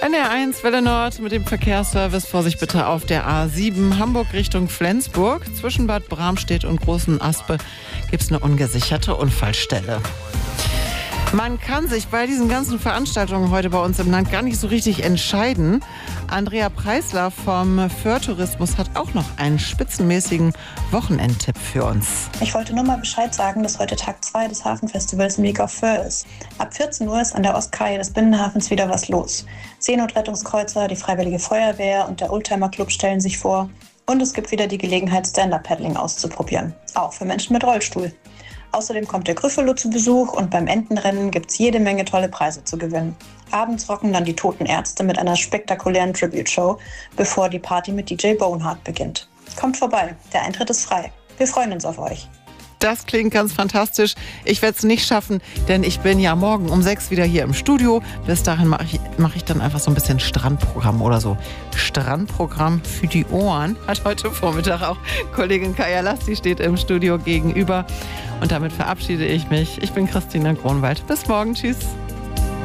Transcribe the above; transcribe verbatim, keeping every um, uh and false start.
N R eins Welle Nord mit dem Verkehrsservice. Vorsicht bitte auf der A sieben Hamburg Richtung Flensburg. Zwischen Bad Bramstedt und Großen Aspe gibt es eine ungesicherte Unfallstelle. Man kann sich bei diesen ganzen Veranstaltungen heute bei uns im Land gar nicht so richtig entscheiden. Andrea Preisler vom Föhr-Tourismus hat auch noch einen spitzenmäßigen Wochenendtipp für uns. Ich wollte nur mal Bescheid sagen, dass heute Tag zwei des Hafenfestivals im Weg auf Föhr ist. Ab vierzehn Uhr ist an der Ostkai des Binnenhafens wieder was los. Seenotrettungskreuzer, die Freiwillige Feuerwehr und der Oldtimer Club stellen sich vor. Und es gibt wieder die Gelegenheit, Stand-Up-Paddling auszuprobieren. Auch für Menschen mit Rollstuhl. Außerdem kommt der Gryffalo zu Besuch und beim Entenrennen gibt es jede Menge tolle Preise zu gewinnen. Abends rocken dann die Toten Ärzte mit einer spektakulären Tribute-Show, bevor die Party mit D J Boneheart beginnt. Kommt vorbei, der Eintritt ist frei. Wir freuen uns auf euch. Das klingt ganz fantastisch. Ich werde es nicht schaffen, denn ich bin ja morgen um sechs wieder hier im Studio. Bis dahin mache ich, mach ich dann einfach so ein bisschen Strandprogramm oder so. Strandprogramm für die Ohren hat heute Vormittag auch Kollegin Kaya Lasti steht im Studio gegenüber. Und damit verabschiede ich mich. Ich bin Christina Gronwald. Bis morgen. Tschüss.